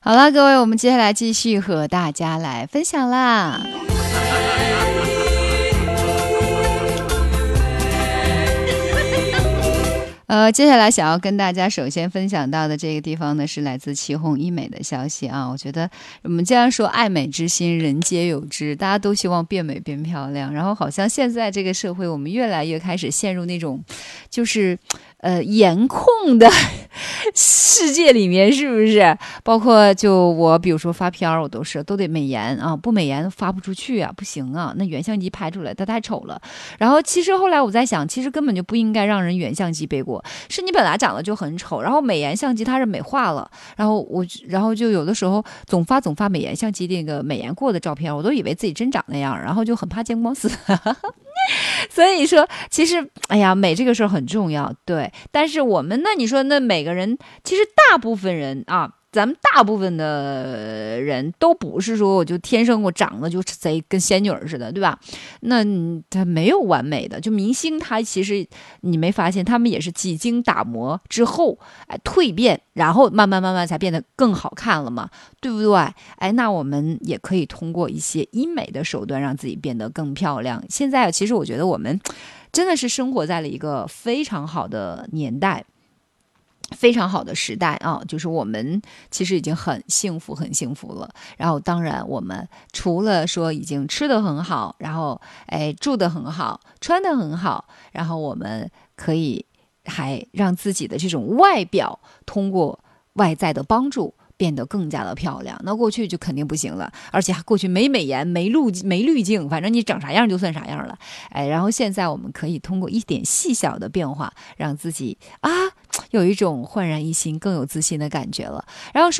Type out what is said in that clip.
好了，各位，我们接下来继续和大家来分享啦。接下来想要跟大家首先分享到的这个地方呢，是来自祁红医美的消息啊。我觉得我们既然说爱美之心人皆有之，大家都希望变美变漂亮，然后好像现在这个社会我们越来越开始陷入那种就是颜控的世界里面，是不是？包括就我比如说发片我都得美颜啊，不美颜发不出去啊，不行啊，那原相机拍出来它太丑了。然后其实后来我在想，其实根本就不应该让人原相机背锅，是你本来长得就很丑，然后美颜相机它是美化了，然后就有的时候总发美颜相机那个美颜过的照片，我都以为自己真长那样，然后就很怕见光死。所以说其实哎呀，美这个事儿很重要，对，但是我们呢，你说那每个人其实大部分人啊，咱们大部分的人都不是说我就天生我长得就贼跟仙女似的，对吧？那他没有完美的，就明星他其实你没发现他们也是几经打磨之后蜕变，然后慢慢才变得更好看了嘛，对不对？那我们也可以通过一些医美的手段让自己变得更漂亮。现在其实我觉得我们真的是生活在了一个非常好的年代，非常好的时代啊，就是我们其实已经很幸福了。然后当然我们除了说已经吃得很好，然后住得很好，穿得很好，然后我们可以还让自己的这种外表通过外在的帮助变得更加的漂亮。那过去就肯定不行了，而且过去没美颜没滤镜，反正你长啥样就算啥样了。然后现在我们可以通过一点细小的变化让自己有一种焕然一新更有自信的感觉了。然后说